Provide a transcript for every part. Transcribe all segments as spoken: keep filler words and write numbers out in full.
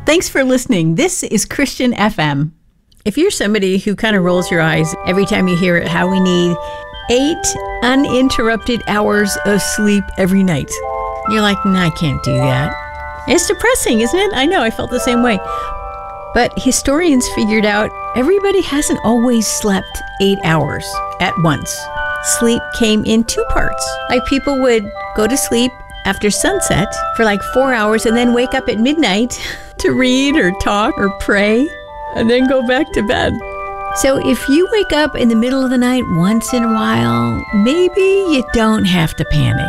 Thanks for listening. This is Christian F M. If you're somebody who kind of rolls your eyes every time you hear it, how we need eight uninterrupted hours of sleep every night, you're like, no, I can't do that. It's depressing, isn't it? I know, I felt the same way. But historians figured out everybody hasn't always slept eight hours at once. Sleep came in two parts. Like people would go to sleep after sunset for like four hours and then wake up at midnight to read or talk or pray and then go back to bed. So if you wake up in the middle of the night once in a while, maybe you don't have to panic.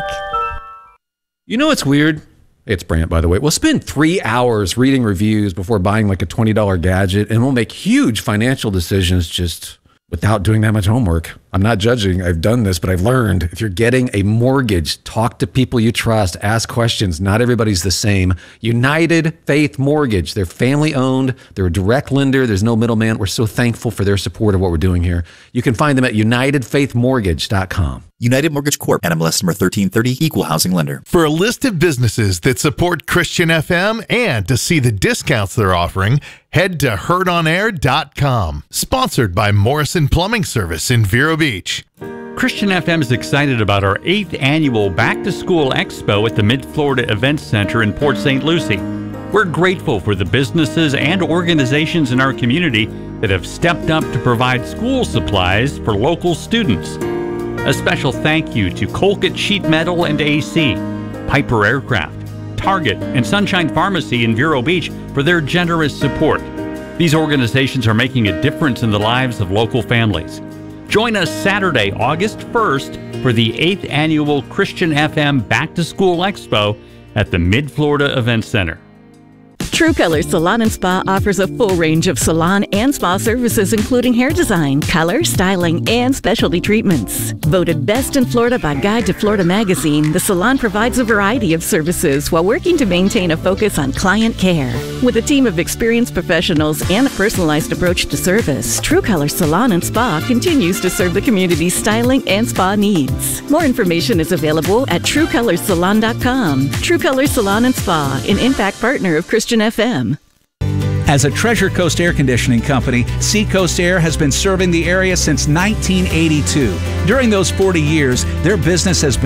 You know what's weird? It's Brant, by the way. We'll spend three hours reading reviews before buying like a twenty dollars gadget, and we'll make huge financial decisions just without doing that much homework. I'm not judging. I've done this, but I've learned if you're getting a mortgage, talk to people you trust, ask questions. Not everybody's the same. United Faith Mortgage. They're family owned. They're a direct lender. There's no middleman. We're so thankful for their support of what we're doing here. You can find them at united faith mortgage dot com. United Mortgage Corp. N M L S number thirteen thirty, Equal Housing Lender. For a list of businesses that support Christian F M and to see the discounts they're offering, head to heard on air dot com. Sponsored by Morrison Plumbing Service in Vero Beach. Christian F M is excited about our eighth annual Back to School Expo at the Mid-Florida Events Center in Port Saint Lucie. We're grateful for the businesses and organizations in our community that have stepped up to provide school supplies for local students. A special thank you to Colquitt Sheet Metal and A C, Piper Aircraft, Target, and Sunshine Pharmacy in Vero Beach for their generous support. These organizations are making a difference in the lives of local families. Join us Saturday, August first for the eighth Annual Christian F M Back to School Expo at the Mid-Florida Events Center. True Color Salon and Spa offers a full range of salon and spa services, including hair design, color, styling, and specialty treatments. Voted best in Florida by Guide to Florida magazine, the salon provides a variety of services while working to maintain a focus on client care. With a team of experienced professionals and a personalized approach to service, True Color Salon and Spa continues to serve the community's styling and spa needs. More information is available at true colors salon dot com. True Color Salon and Spa, an impact partner of Christian F M. As a Treasure Coast Air Conditioning company, Seacoast Air has been serving the area since nineteen eighty-two. During those forty years, their business has been